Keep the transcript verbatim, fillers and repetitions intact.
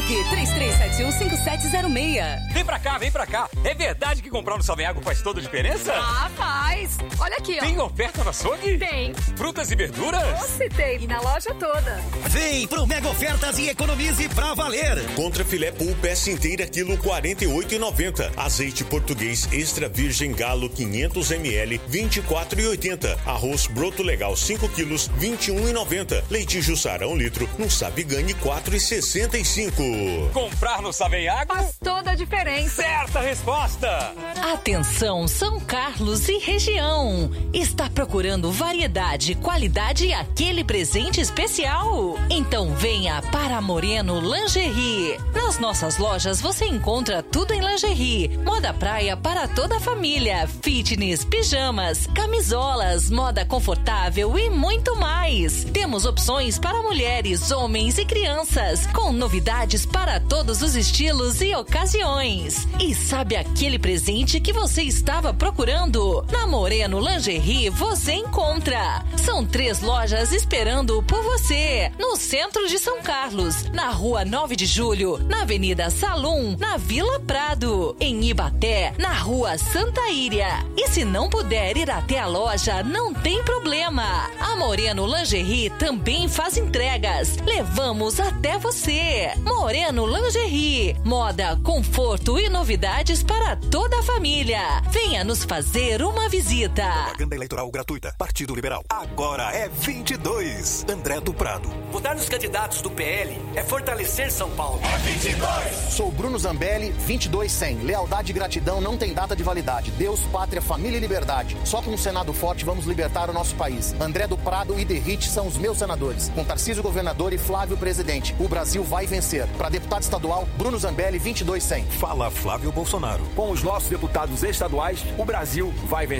Ligue três três sete um, cinco sete zero seis. Vem pra cá, vem pra cá. É verdade que comprar no Savenhago faz toda a diferença? Ah, faz. Olha aqui, ó. Tem oferta no açougue? Tem. Frutas e verduras? Nossa, tem. E na loja toda. Vem pro Mega Ofertas e economize pra valer. Contra filé pool peça inteira quilo quarenta e oito reais e noventa centavos. Azeite português extra virgem galo quinhentos mililitros vinte e quatro reais e oitenta centavos. Arroz broto legal cinco quilos vinte e um reais e noventa centavos. Leite Jussara um litro no Sabe Ganhe quatro reais e sessenta e cinco centavos. Comprar no Savenhago faz toda a diferença. Certa resposta. Atenção São Carlos e região. Está procurando variedade, qualidade e aquele presente especial? Então venha para Moreno Lingerie. Nas nossas lojas você encontra tudo em lingerie, moda praia para toda a família, fitness, pijamas, camisolas, moda confortável e muito mais. Temos opções para mulheres, homens e crianças, com novidades para todos os estilos e ocasiões. E sabe aquele presente que você estava procurando? Na Moreno Lingerie você encontra. São três lojas esperando por você. No centro de São Carlos, na rua nove de julho, na Avenida Salum, na Vila Prado, em Ibaté, na rua Santa Íria. E se não puder ir até a loja, não tem problema. A Moreno Lingerie também faz entregas. Levamos até você. Moreno Lingerie. Moda, conforto e novidades para toda a família. Venha nos fazer uma visita. Propaganda eleitoral gratuita. Partido Liberal. Agora é vinte e dois. André do Prado. Votar nos candidatos do P L é fortalecer São Paulo. É vinte e dois. Sou Bruno Zambelli, vinte e dois cem. Lealdade e gratidão não tem data de validade. Deus, pátria, família e liberdade. Só com um Senado forte vamos libertar o nosso país. André do Prado e Derrite são os meus senadores. Com Tarcísio governador e Flávio presidente. O Brasil vai vencer. Para deputado estadual, Bruno Zambelli, vinte e dois cem. Fala Flávio Bolsonaro. Com os nossos deputados estaduais, o Brasil vai vencer.